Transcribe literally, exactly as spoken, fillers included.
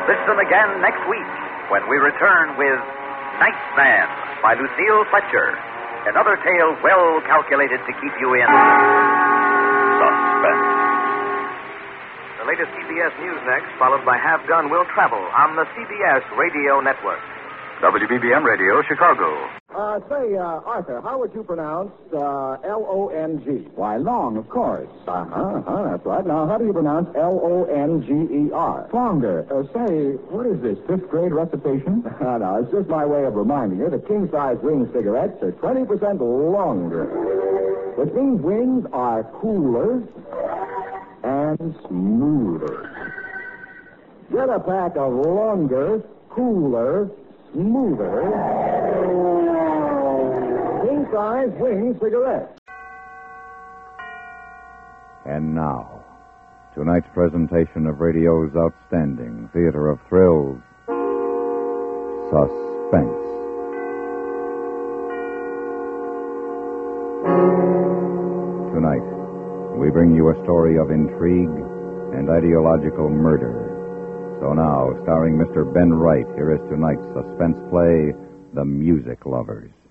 Listen again next week when we return with Nightman by Lucille Fletcher. Another tale well calculated to keep you in suspense. The latest C B S News next, followed by Have Gun Will Travel on the C B S Radio Network. W B B M Radio, Chicago. Uh, say, uh, Arthur, how would you pronounce uh, L O N G? Why, long, of course. Uh-huh, uh-huh, that's right. Now, how do you pronounce L O N G E R? Longer. Uh, say, what is this, fifth grade recitation? no, no, it's just my way of reminding you that king-size wing cigarettes are twenty percent longer, which means wings are cooler and smoother. Get a pack of longer, cooler, smoother king-size wing cigarettes. And now, tonight's presentation of radio's outstanding theater of thrills, Suspense. Tonight, we bring you a story of intrigue and ideological murder. So now, starring Mister Ben Wright, here is tonight's suspense play, The Music Lovers.